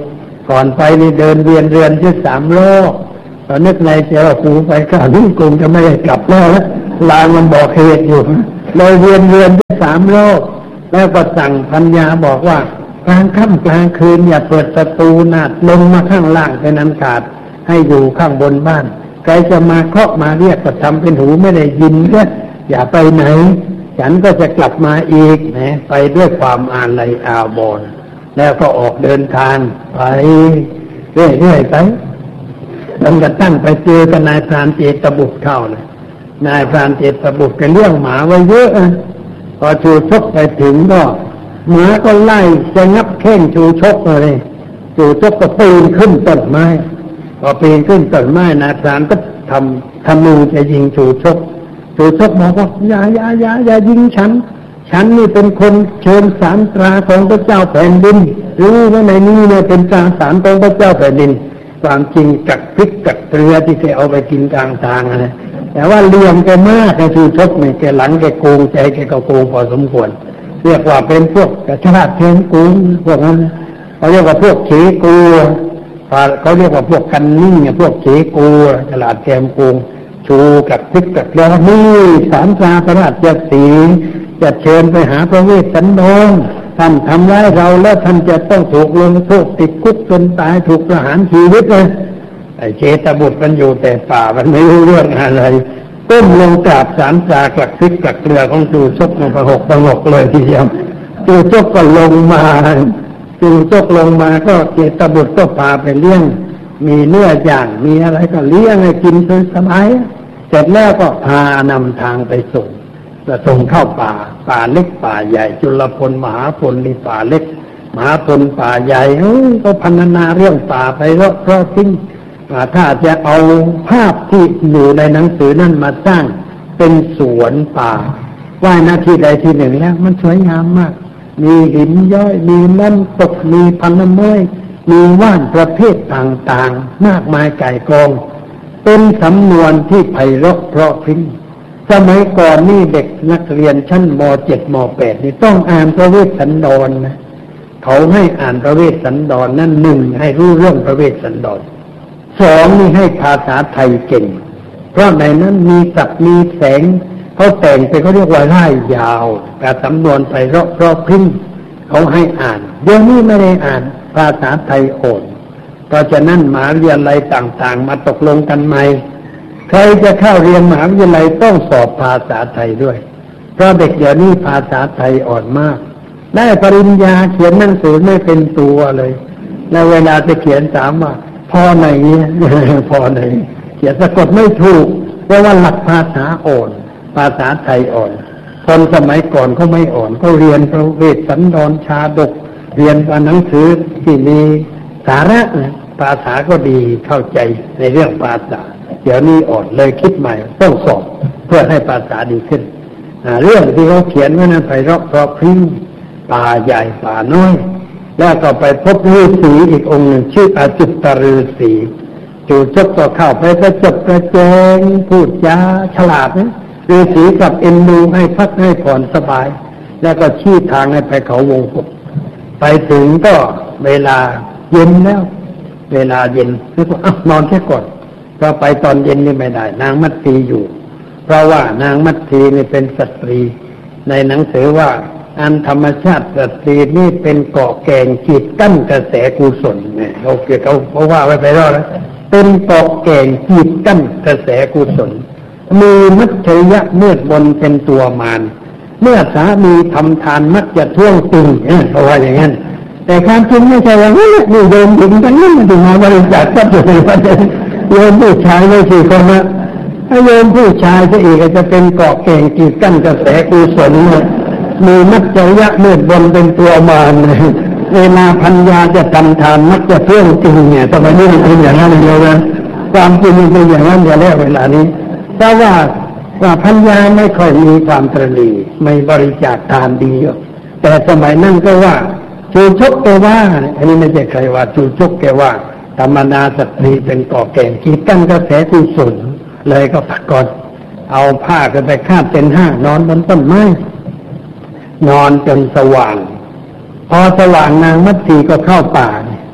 ก่อนไปนี่เดินเวียนเรือนที่สามโลกตอนนึกในใจว่ากูไปข้าวนี่คงจะไม่ได้กลับแล้วลางมันบอกเหตุอยู่เลยเวียนเรือนที่สามโลกแล้วก็สั่งพัญญาบอกว่ากลางค่ำกลางคืนอย่าเปิดประตูนาดลงมาข้างล่างเป็นอันขาดให้อยู่ข้างบนบ้านใครจะมาเคาะมาเรียกก็ทำเป็นหูไม่ได้ยินก็อย่าไปไหนฉันก็จะกลับมาอีกนะไปด้วยความอาลัยอาวรณ์แล้วก็ออกเดินทางไปเรื่อยๆไปจนกระทั่งไปเจอกับนายพรานเจตบุตรเข้าเลยนายพรานเจตบุตรก็เลี้ยงหมาไว้เยอะพอชูชกไปถึงก็หมาก็ไล่จะงับแข้งชูชกเลยชูชกก็ปีนขึ้นต้นไม้พอปีนขึ้นต้นไม้นายพรานก็ทำทำมือจะยิงชูชกชูชกบอกว่าอย่าอย่าอย่าอย่ายิงฉันฉันนี่เป็นคนเชิญสารตราของพระเจ้าแผ่นดินรู้ว่าในนี้เนี่ยเป็นตราสารของพระเจ้าแผ่นดินความจริงกักพริกกักเกลือที่แกเอาไปกินกลางทางนะแต่ว่าเลี้ยงแกมากแกชูชกเนี่ยแกหลังแกโกงใจแกก็โกงพอสมควรเรียกว่าเป็นพวกกระชากเชิญกูพวกนั้นเขาเรียกว่าพวกเขกูเขาเรียกว่าพวกกันนิ่งเนี่ยพวกเขกูฉลาดแกมโกงชูกับพริกกับเกลือนี่สารตราพระราชสีจะเชิญไปหาพระเวสสันดรท่านทำร้ายเราแล้วท่านจะต้องถูกลงโทษติดคุกจนตายถูกประหารชีวิตเลยไอ้เจตบุตรมันอยู่แต่ป่ามันไม่รู้เรื่องอะไรก้มลงกราบสารตรากับพริกกับเกลือของจูชกมันประหกประหกเลยทีเดียวจูชกก็ลงมาจูชกลงมาก็เจตบุตรก็พาไปเลี้ยงมีเนื้อย่างมีอะไรก็เลี้ยงให้กินสบายเสร็จแล้วก็พานำทางไปส่งจะส่งเข้าป่าป่าเล็กป่าใหญ่จุลพลมหาพลนี่ป่าเล็กมหาพลป่าใหญ่เฮ้ยก็พรรณนาเรื่องป่าไปแล้วเพราะทิ้งถ้าจะเอาภาพที่อยู่ในหนังสือนั่นมาสร้างเป็นสวนป่าว่าหน้าที่ใดที่หนึ่งแล้วมันสวยงามมากมีหินย้อยมีน้ำตกมีพันธุ์ไม้มีว่านประเภทต่างๆมากมายไก่กองเป็นสำนวนที่ไพเราะเพราะพริ้งสมัยก่อนนี่เด็กนักเรียนชั้นม เจ็ด ม แปด นี่ต้องอ่านพระเวสสันดรนะเขาให้อ่านพระเวสสันดรนั่นหนึ่งให้รู้เรื่องพระเวสสันดรสองนี่ให้ภาษาไทยเก่งเพราะในนั้นมีศัพท์มีแสงเขาแต่งไปเขาเรียกว่าร่ายยาวแต่สำนวนไปเพราะเพราะพริ้งเขาให้อ่านเดี๋ยวนี้ไม่ได้อ่านภาษาไทยโอนเพราะฉะนั้นมหาวิทยาลัยต่างๆมาตกลงกันใหม่ใครจะเข้าเรียนมหาวิทยาลัยต้องสอบภาษาไทยด้วยเพราะเด็กเดี๋ยวนี้ภาษาไทยอ่อนมากได้ปริญญาเขียนหนังสือไม่เป็นตัวเลยแล้วเวลาจะเขียนถามว่าพอไหนพอไหนเขียนสะกดไม่ถูกเพราะว่าหลักภาษาอ่อนภาษาไทยอ่อนคนสมัยก่อนเขาไม่อ่อนเขาเรียนพระเวสสันดรชาดกเรียนหนังสือที่มีสาระภาษาก็ดีเข้าใจในเรื่องภาษาเดี๋ยวนี้อ่อนเลยคิดใหม่ต้องสอบเพื่อให้ภาษาดีขึ้นเรื่องที่เขาเขียนไว้นั้นไพเราะเพราะพริ้งป่าใหญ่ป่าน้อยแล้วก็ไปพบฤาษีอีกองค์หนึ่งชื่ออาจุตฤาษีจู่จบก็เข้าไปกระจบกระแจงพูดจาฉลาดนะฤาษีกับเอ็นดูให้พักให้ผ่อนสบายแล้วก็ชี้ทางให้ไปเขาวงกบไปถึงก็เวลาเย็นแล้วเวลาเย็นแล้วก็นอนแค่ก่อนก็ไปตอนเย็นนี่ไม่ได้นางมัตสีอยู่เพราะว่านางมัตสีนี่เป็นสตรีในหนังสือว่าอันธรรมชาติสตรีนี่เป็นเกาะแก่งกีดกั้นกระแสกุศลเนี่ยเขาเกี่ยวเขาเพราะว่าไว้ไปแล้วนะเป็นเกาะแก่งกีดกั้นกระแสกุศลมีมัจฉริยะมืดมนเป็นตัวมารเมื่อสามีทำทานมักจะท่วงติงเพราะว่าอย่างนั้นแต่ความจริงไม่ใช่ว่านี่โยมหญิงกันนี่มันถึงมาบริจาคทรัพย์สินประเด็นโยมผู้ชายไม่ใช่คนนะถ้าโยมผู้ชายจะอีกจะเป็นเกาะแก่งกีดกั้นกระแสกุศลมีมัจฉริยะมืดมนเป็นตัวมารเวลาพัญญาจะทำทานมักจะเพื่องจริงเนี่ยสมัยนี้มันเป็นอย่างนั้นเดียวนะความจริงมันเป็นอย่างนั้นอย่าแล้วเวลานี้เพราะว่าว่าพัญญาไม่ค่อยมีความตระหนี่ไม่บริจาคทานดีแต่สมัยนั้นก็ว่าจูชกแกว่าอันนี้ไม่ใช่ใครว่าจูชกแกว่าธรรมนาสตรีเป็นเกาะแก่งกีดกั้นกระแสกุศลเลยก็พักก่อนเอาผ้ากันไปคาดเป็นห้านอนบนต้นไม้นอนจนสว่างพอสว่างนางมัตสีก็เข้าป่า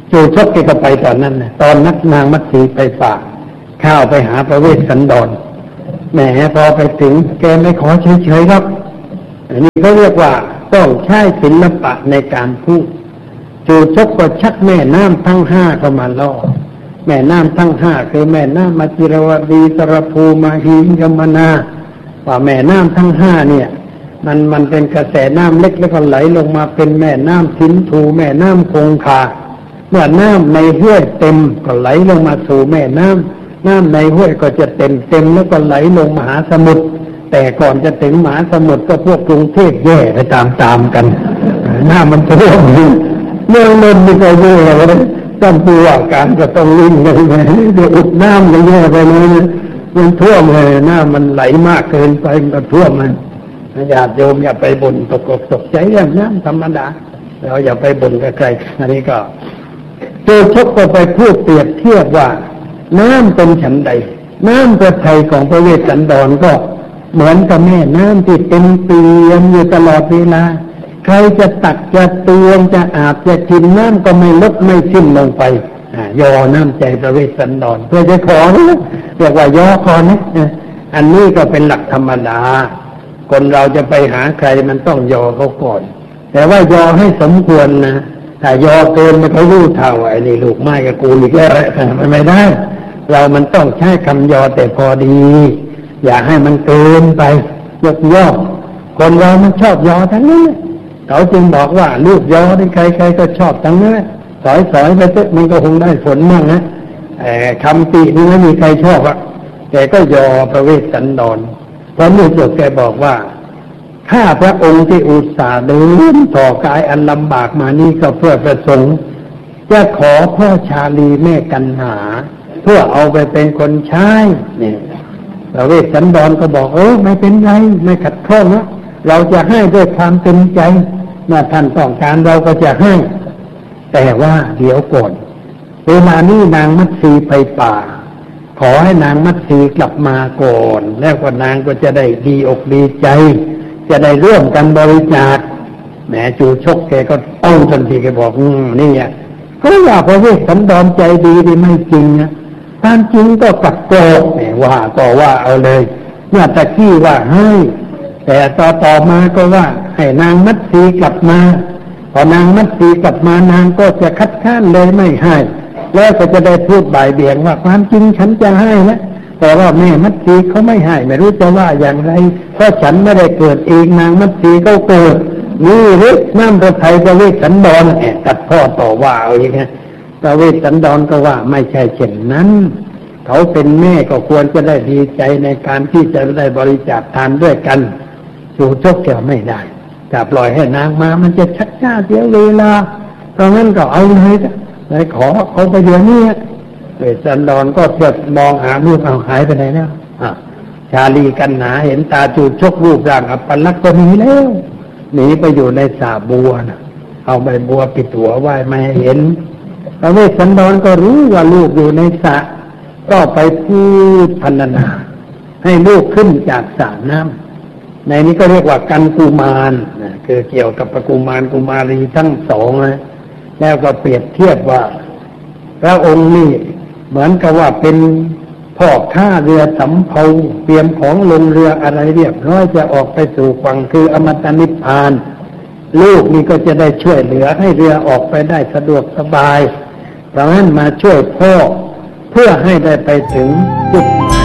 จูชกแกก็ไปตอนนั้นนะตอนนักนางมัตสีไปป่าข้าวไปหาพระเวสสันดรแหมพอไปถึงแกไม่ขอเฉยๆหรอกอันนี้เขาเรียกว่าต้องใช้ศิลปะในการพูดจูชกก็ชักแม่น้ำทั้งห้าเข้ามาล่อแม่น้ำทั้งห้าคือแม่น้ำมัจจิรวดีสรภูมาหียมนาว่าแม่น้ำทั้งห้าเนี่ยมันมันเป็นกระแสน้ำเล็กแล้วก็ไหลลงมาเป็นแม่น้ำสินธุแม่น้ำคงคาเมื่อน้ำในห้วยเต็มก็ไหลลงมาสู่แม่น้ำน้ำในห้วยก็จะเต็มเต็มแล้วก็ไหลลงมหาสมุทรแต่ก่อนจะถึงมหาสมุทรก็พวกกรุงเทพแย่ไปตามๆกันน้ำมันท่วมเมืองนนท์นี่ก็แย่เลยท่านผู้ว่าการก็ต้องลิ้นกันไปเดี๋ยวอุดน้ำเลยแย่ไปเลยมันท่วมเลยน้ำมันไหลมากเกินไปมันท่วมมันญาติโยมอย่าไปบ่นตกอกตกใจอย่างนั้นธรรมดาเราอย่าไปบ่นกับใครอันนี้ก็โจชกก็ไปพูดเปรียบเทียบว่าน้ำเป็นฉันใดน้ำประทัยของพระเวสสันดรก็เหมือนกับแม่น้ำที่เต็มเปี่ยมอยู่ตลอดเวลาใครจะตักจะตวงจะอาบจะกินน้ำก็ไม่ลดไม่สิ้นลงไปย่อน้ำใจพระเวสสันดรเพื่อจะขอนะเรียกว่าย่อคอนะอันนี้ก็เป็นหลักธรรมดาคนเราจะไปหาใครมันต้องย่อเขาก่อนแต่ว่ายอให้สมควรนะถ้ายอเกินมันก็รู้เท่าไอ้นี่ลูกไม้กับกูอีกแล้วมันไม่ได้เรามันต้องใช้คำยอแต่พอดีอย่าให้มันเกินไปยกย่อคนเรามันชอบยอทั้งนั้นเขาจึงบอกว่าลูกยอที่ใครๆก็ชอบทั้งนั้นสอยๆไปเถอะมันก็คงได้ผลมั่งนะแต่คำตินี่ไม่มีใครชอบอ่ะแต่ก็ยอพระเวสสันดรเพราะเมื่อจบแกบอกว่าข้าพระองค์ที่อุตส่าห์เดินต่อกายอันลำบากมานี่ก็เพื่อประสงค์จะขอพ่อชาลีแม่กันหาเพื่อเอาไปเป็นคนใช้เนี่ยพระเวสสันดรก็บอกเออไม่เป็นไรไม่ขัดข้องนะเราจะให้ด้วยความเต็มใจเมื่อท่านต้องการเราก็จะให้แต่ว่าเดี๋ยวก่อนเวลานี้นางมัตสีไปป่าขอให้นางมัตสีกลับมาก่อนแล้วก็นางก็จะได้ดีอกดีใจจะได้ร่วมกันบริจาคแหมจูชกแกก็ต้องทันทีแกบอกอืมนี่อ่ะก็ว่าพระเวสสันดรใจดีดีไม่จริงนะตามจริงก็ปักโกกแหมว่าก็ว่าเอาเลยเมื่อตะกี้ว่าให้แต่ต่อต่อมาก็ว่าให้นางมัตสีกลับมาพอนางมัตสีกลับมานางก็จะคัดค้านเลยไม่ให้แล้วก็จะได้พูดบ่ายเบี่ยงว่าความจริงฉันจะให้นะแต่ว่าแม่มัตสีเขาไม่ให้ไม่รู้จะว่าอย่างไรเพราะฉันไม่ได้เกิดเองนางมัตสีเขาเกิดนี่หรือน้ำพระทัยพระเวสสันดรแอบตัดพ่อต่อว่าเอาอย่างนี้พระเวสสันดรก็ว่าไม่ใช่เช่นนั้นเขาเป็นแม่ก็ควรจะได้ดีใจในการที่จะได้บริจาคทานด้วยกันจูชกแกไม่ได้จะปล่อยให้นางมามันจะชักช้าเสียเวลาเพราะงั้นก็เอาเลยเลยขอเขาไปเดี๋ยวนี้เวสสันดรก็เทียบมองหาลูกเอาหายไปไหนแล้วชาลีกันหาเห็นตาจูชกรูปร่างอัปลักษณ์ก็หนีแล้วหนีไปอยู่ในสาบัวนะเอาใบบัวปิดหัวไว้ไม่ให้เห็นพระเวสสันดรก็รู้ว่าลูกอยู่ในสระก็ไปพูดพรรณนาให้ลูกขึ้นจากสระน้ำในนี้ก็เรียกว่ากันกุมารนะคือเกี่ยวกับกุมารกุมารีทั้งสองนะแล้วก็เปรียบเทียบว่าพระองค์นี่เหมือนกับว่าเป็นพ่อข้าเรือสำเภาเตรียมของลงเรืออะไรเรียบร้อยจะออกไปสู่ฝั่งคืออมตะนิพพานลูกนี่ก็จะได้ช่วยเหลือให้เรือออกไปได้สะดวกสบายเพราะฉะนั้นมาช่วยพ่อเพื่อให้ได้ไปถึงจุดหมาย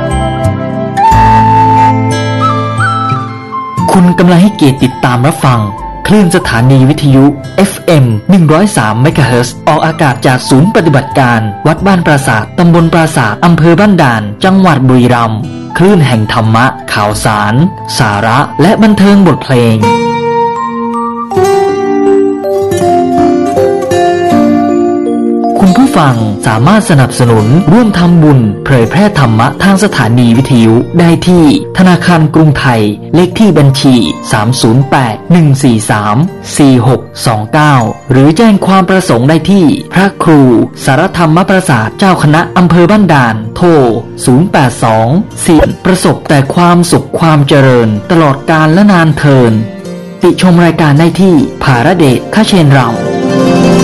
คุณกำลังให้เกียรติติดตามรับฟังคลื่นสถานีวิทยุ เอฟ เอ็ม หนึ่งร้อยสาม เมกะเฮิรตซ์ออกอากาศจากศูนย์ปฏิบัติการวัดบ้านปราสาทตำบลปราสาทอำเภอบ้านด่านจังหวัดบุรีรัมย์คลื่นแห่งธรรมะข่าวสารสาระและบันเทิงบทเพลงคุณผู้ฟังสามารถสนับสนุนร่วมทำบุญเผยแพร่ธรรมะทางสถานีวิทยุได้ที่ธนาคารกรุงไทยเลขที่บัญชีสาม ศูนย์ แปด หนึ่ง สี่ สาม สี่ หก สอง เก้าหรือแจ้งความประสงค์ได้ที่พระครูสารธรรมประสาทเจ้าคณะอำเภอบ้านด่านโทรศูนย์ แปด สอง สี่ประสบแต่ความสุขความเจริญตลอดกาลและนานเทอญติชมรายการได้ที่ภารเดช คเชนเรา